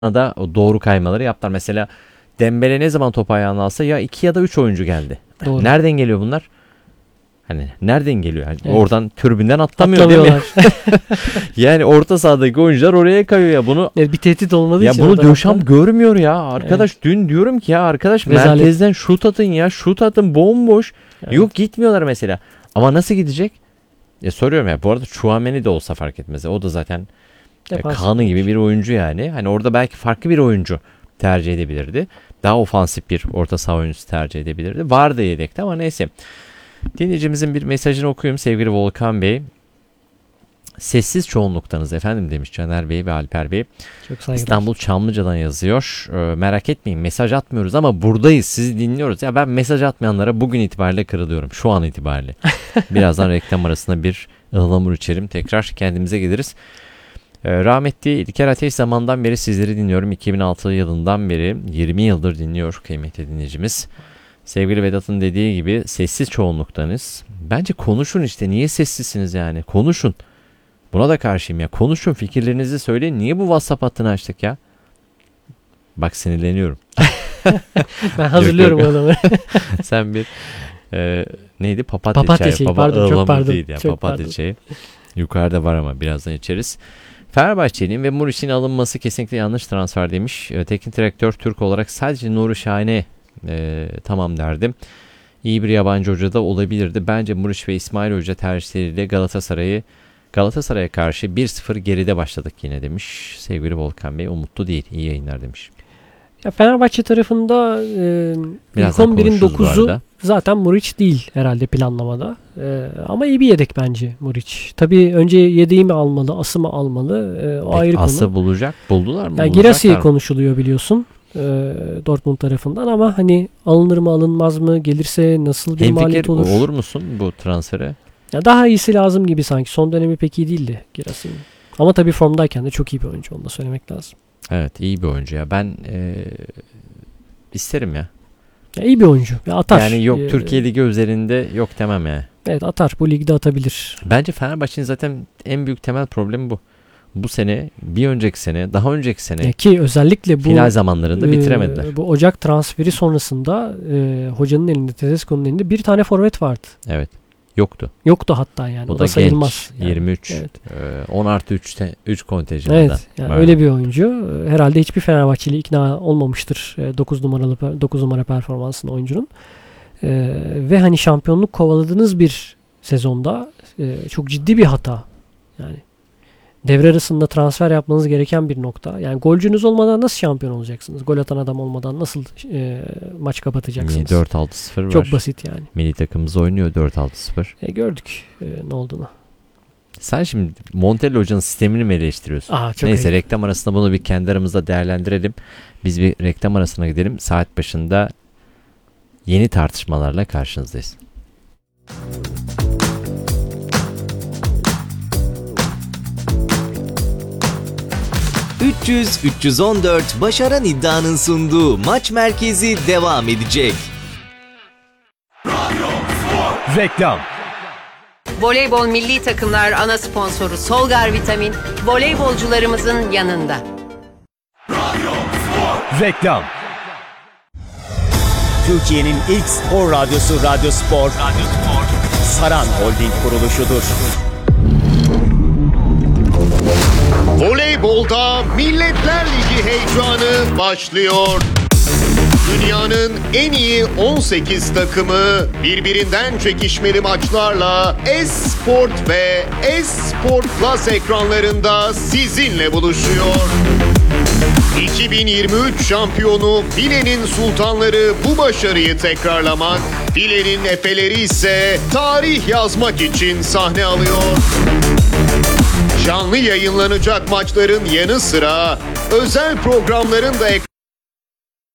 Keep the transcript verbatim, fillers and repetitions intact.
da doğru kaymaları yaptılar. Mesela Dembele ne zaman top ayağına alsa ya iki ya da üç oyuncu geldi. Doğru. Nereden geliyor bunlar? Hani nereden geliyor? Yani evet. Oradan türbünden atlamıyor değil mi? Yani orta sahadaki oyuncular oraya kayıyor ya. Bunu evet, bir tehdit olmadığı ya için. Ya bunu Döşam görmüyor ya. Arkadaş evet. Dün diyorum ki ya arkadaş Rezalet. Merkezden şut atın ya. Şut atın bomboş. Evet. Yok gitmiyorlar mesela. Ama nasıl gidecek? Ya soruyorum ya. Bu arada Chouameni de olsa fark etmez. O da zaten kanı gibi bir oyuncu yani. Hani orada belki farklı bir oyuncu tercih edebilirdi. Daha ofansif bir orta saha oyuncusu tercih edebilirdi. Vardı yedekte ama neyse. Dinleyicimizin bir mesajını okuyayım sevgili Volkan Bey. Sessiz çoğunluktanız efendim demiş Caner Bey ve Alper Bey. Çok saygılar. İstanbul Çamlıca'dan yazıyor. Ee, merak etmeyin mesaj atmıyoruz ama buradayız, sizi dinliyoruz. Ya ben mesaj atmayanlara bugün itibariyle kırılıyorum. Şu an itibariyle. Birazdan reklam arasında bir ıhlamur içerim. Tekrar kendimize geliriz. Ee, rahmetli İlker Ateş zamandan beri sizleri dinliyorum. iki bin altı yılından beri yirmi yıldır dinliyor kıymetli dinleyicimiz. Sevgili Vedat'ın dediği gibi sessiz çoğunluktanız. Bence konuşun işte. Niye sessizsiniz yani? Konuşun. Buna da karşıyım ya. Konuşun, fikirlerinizi söyleyin. Niye bu WhatsApp hattını açtık ya? Bak sinirleniyorum. Ben hazırlıyorum o adamı. Sen bir e, neydi? Papatya, Papatya çayı. çayı. Papa, pardon çok pardon. Değil ya. Çok Papatya pardon. çayı. Yukarıda var ama birazdan içeriz. Fenerbahçe'nin ve Muriç'in alınması kesinlikle yanlış transfer demiş. Teknik direktör Türk olarak sadece Nuri Şahin'e e, tamam derdim. İyi bir yabancı hoca da olabilirdi. Bence Muriç ve İsmail Hoca tercihleriyle Galatasaray'ı Galatasaray'a karşı bir sıfır geride başladık yine demiş. Sevgili Volkan Bey umutlu değil. İyi yayınlar demiş. Ya Fenerbahçe tarafında e, ilk on birin dokuzu zaten Muriç değil herhalde planlamada. E, ama iyi bir yedek bence Muriç. Tabii önce yedeği mi almalı, ası mı almalı? E, o Peki, ayrı ası konu. Ası bulacak. Buldular mı? Yani Girassi konuşuluyor biliyorsun. E, Dortmund tarafından ama hani alınır mı alınmaz mı? Gelirse nasıl bir Hemfikir maliyet olur? olur musun bu transfere? Ya daha iyisi lazım gibi sanki. Son dönemi pek iyi değildi Girassi'nin. Ama tabii formdayken de çok iyi bir oyuncu. Onu da söylemek lazım. Evet iyi bir oyuncu ya. Ben e, isterim ya. Ya iyi bir oyuncu. Ya atar. Yani yok ee, Türkiye Ligi üzerinde yok demem ya. Evet atar. Bu ligde atabilir. Bence Fenerbahçe'nin zaten en büyük temel problemi bu. Bu sene, bir önceki sene, daha önceki sene ya ki özellikle bu final zamanlarında e, bitiremediler. Bu Ocak transferi sonrasında e, hocanın elinde, Tedesco'nun elinde bir tane forvet vardı. Evet. Yoktu. Yoktu hatta yani. O, o da, da sayılmaz. Genç. Yani. yirmi üç. Evet. E, on artı üçte üç kontenjanında. Evet. Yani öyle bir oyuncu. Herhalde hiçbir Fenerbahçeli ikna olmamıştır dokuz numaralı dokuz numara performansının oyuncunun. E, ve hani şampiyonluk kovaladığınız bir sezonda e, çok ciddi bir hata. Yani devre arasında transfer yapmanız gereken bir nokta. Yani golcünüz olmadan nasıl şampiyon olacaksınız? Gol atan adam olmadan nasıl e, maç kapatacaksınız? dört altı sıfır var. Çok basit yani. Milli takımımız oynuyor dört altı sıfır. E, gördük e, ne olduğunu. Sen şimdi Montella Hoca'nın sistemini mi eleştiriyorsun? Aa, çok Neyse iyi. Reklam arasında bunu bir kendi aramızda değerlendirelim. Biz bir reklam arasına gidelim. Saat başında yeni tartışmalarla karşınızdayız. üç yüz üç yüz on dört Başaran İddia'nın sunduğu Maç Merkezi devam edecek. Reklam. Voleybol milli takımlar ana sponsoru Solgar Vitamin, voleybolcularımızın yanında. Reklam. Türkiye'nin ilk spor radyosu Radyo Spor, Radyo Spor. Saran Holding kuruluşudur. Voleybolda Milletler Ligi heyecanı başlıyor. Dünyanın en iyi on sekiz takımı birbirinden çekişmeli maçlarla S-Sport ve S-Sport Plus ekranlarında sizinle buluşuyor. iki bin yirmi üç şampiyonu Filenin Sultanları bu başarıyı tekrarlamak, Filenin Efeleri ise tarih yazmak için sahne alıyor. Canlı yayınlanacak maçların yanı sıra özel programların da